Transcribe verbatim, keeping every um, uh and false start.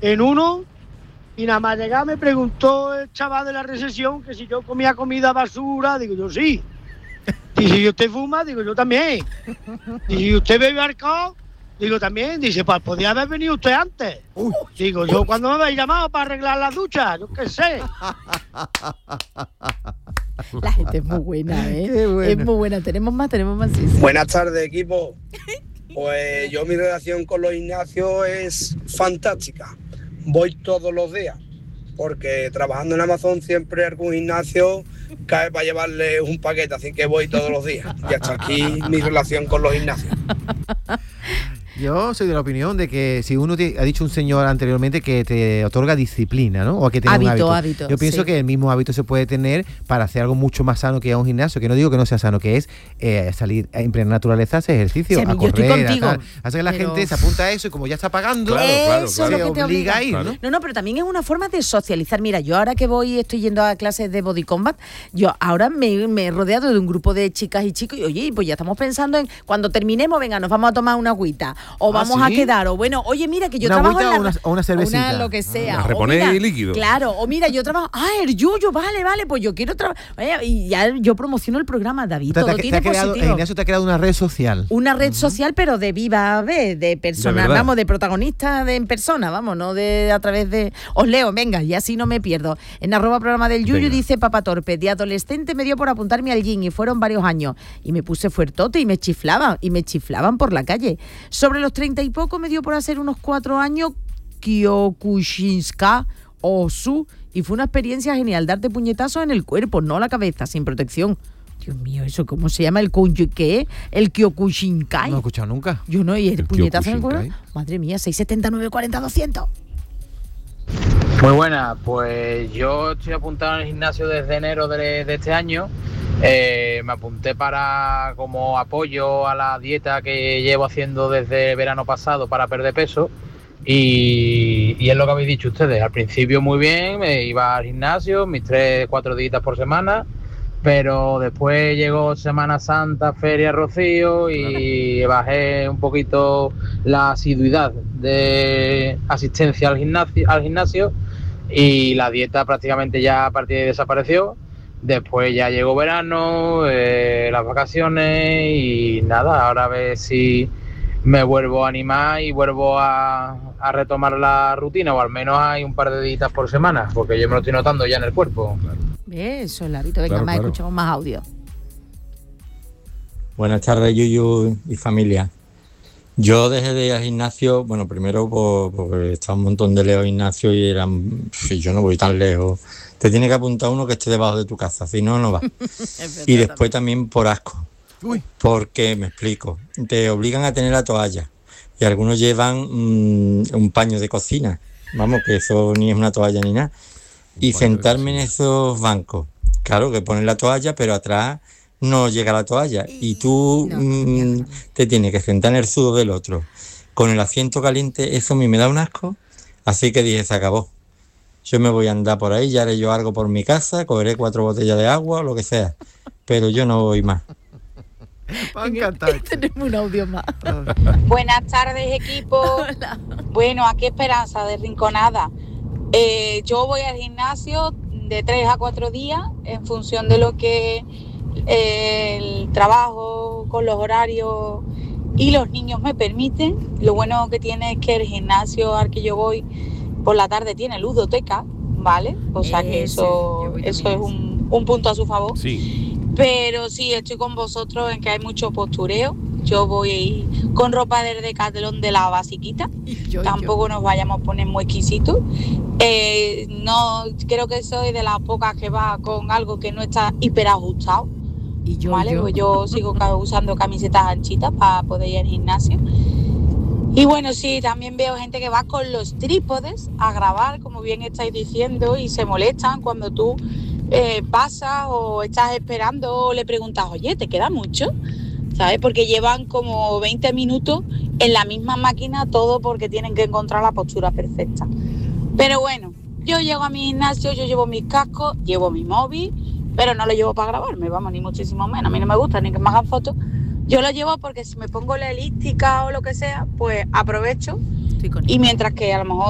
en uno y nada más llegar me preguntó el chaval de la recepción que si yo comía comida basura. Digo yo sí. Dice, ¿y usted fuma? Digo yo también. Dice, ¿y usted bebe alcohol? Digo también. Dice, pues podía haber venido usted antes. Uy. Digo yo, ¿cuándo me habéis llamado para arreglar las duchas? Yo qué sé. La gente es muy buena, ¿eh? Bueno. Es muy buena. Tenemos más, tenemos más. Sí, sí. Buenas tardes, equipo. Pues yo mi relación con los gimnasios es fantástica. Voy todos los días, porque trabajando en Amazon siempre algún gimnasio cae para llevarle un paquete, así que voy todos los días. Y hasta aquí mi relación con los gimnasios. Yo soy de la opinión de que si uno te, ha dicho un señor anteriormente que te otorga disciplina, ¿no? O que tiene hábito, un hábito. hábito. Yo pienso sí. que el mismo hábito se puede tener para hacer algo mucho más sano que ir a un gimnasio, que no digo que no sea sano, que es eh, salir en plena naturaleza, hacer ejercicio, sí, a correr, a tal. Hace que la pero... gente se apunta a eso y como ya está pagando, claro, claro, eso claro. se obliga, obliga a ir, claro. ¿no? No, no, pero también es una forma de socializar. Mira, yo ahora que voy, estoy yendo a clases de body combat, yo ahora me, me he rodeado de un grupo de chicas y chicos y oye, pues ya estamos pensando en cuando terminemos, venga, nos vamos a tomar una agüita o vamos ¿Ah, a sí? quedar, o bueno, oye, mira que yo una trabajo en la... o una, o una cervecita. Una lo que sea. A reponer o mira, líquido. Claro, o mira, yo trabajo... Ah, el yuyo, vale, vale, pues yo quiero trabajar... Y ya yo promociono el programa, David, te, todo te, tiene te ha creado, positivo. el gimnasio te ha creado una red social. Una red uh-huh. social, pero de viva vez, de persona, de vamos, de protagonista de en persona, vamos, no de a través de... Os leo, venga, y así no me pierdo. En arroba programa del Yuyu venga. Dice Papa Torpe, de adolescente me dio por apuntarme al gym y fueron varios años. Y me puse fuertote y me chiflaban, y me chiflaban por la calle. Sobre los treinta y poco me dio por hacer unos cuatro años Kyokushinska Osu y fue una experiencia genial, darte puñetazos en el cuerpo, no la cabeza, sin protección. Dios mío, ¿eso cómo se llama? ¿El qué? ¿El Kyokushinkai? No he escuchado nunca. Yo no, ¿y el, el puñetazo en el cuerpo? Madre mía, seis setenta nueve cuarenta doscientos. Muy buena, pues yo estoy apuntado en el gimnasio desde enero de, de este año. Eh, me apunté para como apoyo a la dieta que llevo haciendo desde el verano pasado para perder peso y, y es lo que habéis dicho ustedes. Al principio muy bien, me iba al gimnasio mis tres, cuatro días por semana, pero después llegó Semana Santa, Feria Rocío y bajé un poquito la asiduidad de asistencia al gimnasio, al gimnasio y la dieta prácticamente ya a partir de ahí desapareció. Después ya llegó verano, eh, las vacaciones y nada, ahora a ver si me vuelvo a animar y vuelvo a, a retomar la rutina, o al menos hay un par de días por semana, porque yo me lo estoy notando ya en el cuerpo. Claro. Eso, Larito, venga, claro, más claro. escuchamos más audio. Buenas tardes, Yuyu y familia. Yo dejé de ir al gimnasio, bueno, primero por, porque estaba un montón de lejos gimnasio y eran, yo no voy tan lejos. Te tiene que apuntar uno que esté debajo de tu casa, si no, no va. Y después también por asco. Uy. Porque, me explico, te obligan a tener la toalla y algunos llevan mmm, un paño de cocina. Vamos, que eso ni es una toalla ni nada. Y sentarme en esos bancos, claro, que ponen la toalla, pero atrás no llega la toalla y tú no, mmm, te tienes que sentar en el sudo del otro. Con el asiento caliente, eso a mí me da un asco, así que dije, se acabó. Yo me voy a andar por ahí, ya haré yo algo por mi casa, cogeré cuatro botellas de agua o lo que sea, pero yo no voy más. Tenemos un audio más. Buenas tardes, equipo. Hola. Bueno, aquí Esperanza de Rinconada. Eh, yo voy al gimnasio de tres a cuatro días en función de lo que eh, el trabajo con los horarios y los niños me permiten. Lo bueno que tiene es que el gimnasio al que yo voy por la tarde tiene ludoteca, ¿vale? O sea que eso, eso es un, un punto a su favor. Sí. Pero sí, estoy con vosotros en que hay mucho postureo. Yo voy con ropa de Decathlon de la basiquita. Yo, Tampoco yo. nos vayamos a poner muy exquisitos. Eh, no, creo que soy de las pocas que va con algo que no está hiper ajustado. Y yo, ¿vale? yo. Pues yo sigo usando camisetas anchitas para poder ir al gimnasio. Y bueno, sí, también veo gente que va con los trípodes a grabar, como bien estáis diciendo, y se molestan cuando tú eh, pasas o estás esperando o le preguntas, oye, ¿te queda mucho? ¿Sabes? Porque llevan como veinte minutos en la misma máquina, todo porque tienen que encontrar la postura perfecta. Pero bueno, yo llego a mi gimnasio, yo llevo mis cascos, llevo mi móvil, pero no lo llevo para grabarme, vamos, ni muchísimo menos. A mí no me gusta ni que me hagan fotos. Yo lo llevo porque si me pongo la elíptica o lo que sea, pues aprovecho. Y mientras que a lo mejor